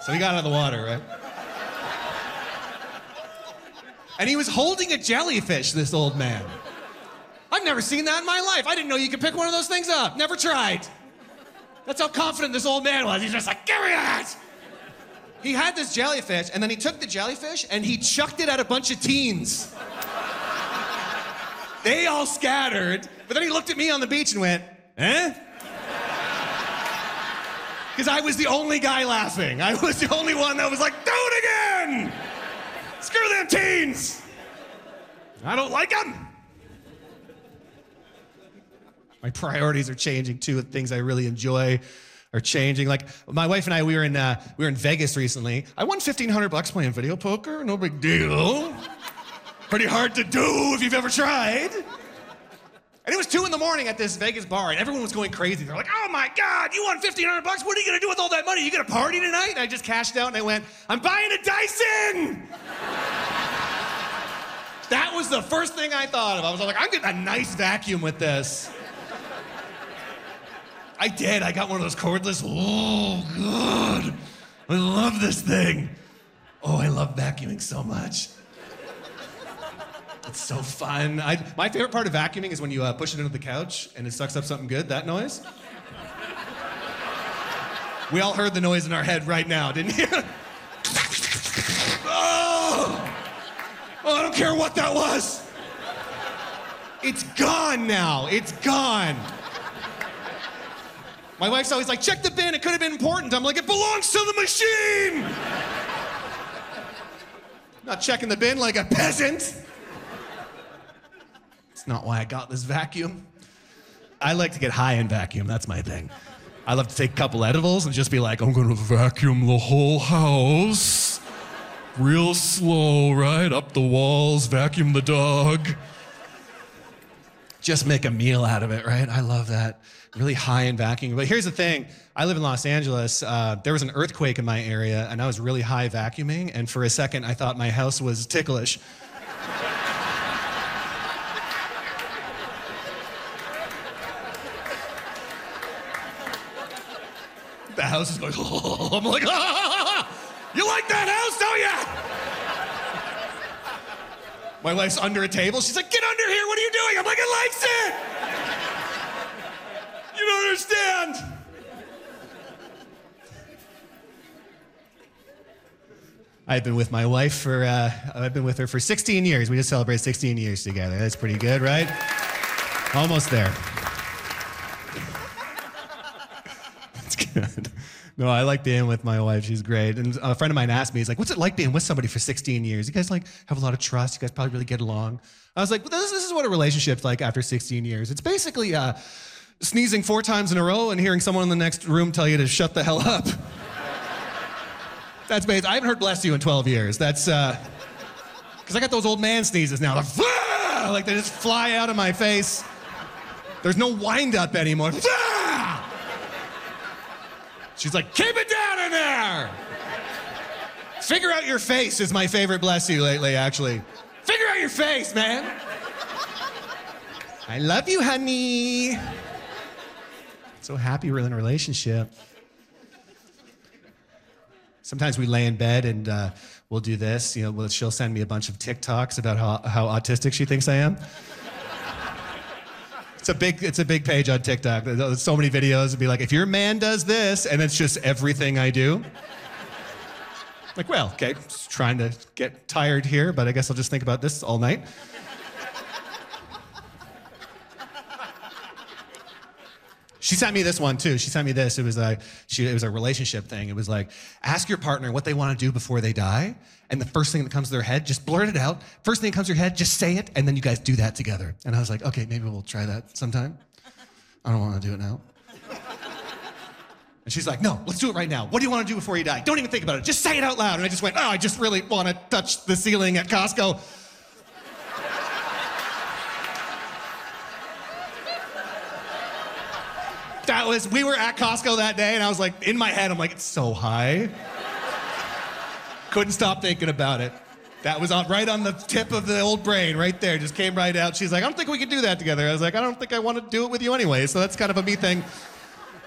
So he got out of the water, right? And he was holding a jellyfish, this old man. I've never seen that in my life. I didn't know you could pick one of those things up. Never tried. That's how confident this old man was. He's just like, give me that! He had this jellyfish, and then he took the jellyfish and he chucked it at a bunch of teens. They all scattered, but then he looked at me on the beach and went, eh? Because I was the only guy laughing. I was the only one that was like, do it again! Screw them teens! I don't like them! My priorities are changing too. The things I really enjoy are changing. Like my wife and I, we were in Vegas recently. I won $1,500 playing video poker. No big deal. Pretty hard to do if you've ever tried. And it was 2 a.m. at this Vegas bar, and everyone was going crazy. They're like, "Oh my God, you won $1,500? What are you gonna do with all that money? You gonna party tonight?" And I just cashed out and I went, "I'm buying a Dyson." That was the first thing I thought of. I was like, "I'm getting a nice vacuum with this." I did. I got one of those cordless. Oh, God. I love this thing. Oh, I love vacuuming so much. It's so fun. My favorite part of vacuuming is when you push it into the couch and it sucks up something good, that noise. We all heard the noise in our head right now, didn't you? Oh, I don't care what that was. It's gone now. It's gone. My wife's always like, check the bin, it could have been important. I'm like, it belongs to the machine! Not checking the bin like a peasant. It's not why I got this vacuum. I like to get high and vacuum, that's my thing. I love to take a couple edibles and just be like, I'm gonna vacuum the whole house. Real slow, right? Up the walls, vacuum the dog. Just make a meal out of it, right? I love that. Really high in vacuuming. But here's the thing. I live in Los Angeles. There was an earthquake in my area, and I was really high vacuuming, and for a second, I thought my house was ticklish. The house is going, oh, I'm like, you like that house, don't you? My wife's under a table. She's like, get under here, what are you doing? I'm like, it likes it! You don't understand. I've been with my wife for, I've been with her for 16 years. We just celebrated 16 years together. That's pretty good, right? Almost there. That's good. No, I like being with my wife. She's great. And a friend of mine asked me, he's like, what's it like being with somebody for 16 years? You guys like have a lot of trust. You guys probably really get along. I was like, well, this is what a relationship's like after 16 years. It's basically sneezing 4 times in a row and hearing someone in the next room tell you to shut the hell up. That's basically, I haven't heard bless you in 12 years. That's, because I got those old man sneezes now. Like they just fly out of my face. There's no wind up anymore. She's like, keep it down in there. Figure out your face is my favorite bless you lately, actually. Figure out your face, man. I love you, honey. So happy we're in a relationship. Sometimes we lay in bed and we'll do this. You know, she'll send me a bunch of TikToks about how autistic she thinks I am. It's a big page on TikTok. There's so many videos. It'd be like, if your man does this, and it's just everything I do. Like, well, okay, just trying to get tired here, but I guess I'll just think about this all night. She sent me this one too. She sent me this. It was a relationship thing. It was like, ask your partner what they want to do before they die, and the first thing that comes to their head, just blurt it out. First thing that comes to your head, just say it, and then you guys do that together. And I was like, okay, maybe we'll try that sometime. I don't want to do it now. And she's like, no, let's do it right now. What do you want to do before you die? Don't even think about it. Just say it out loud. And I just went, oh, I just really want to touch the ceiling at Costco. We were at Costco that day, and I was like, in my head, I'm like, it's so high. Couldn't stop thinking about it. That was right on the tip of the old brain, right there. Just came right out. She's like, I don't think we can do that together. I was like, I don't think I want to do it with you anyway, so that's kind of a me thing.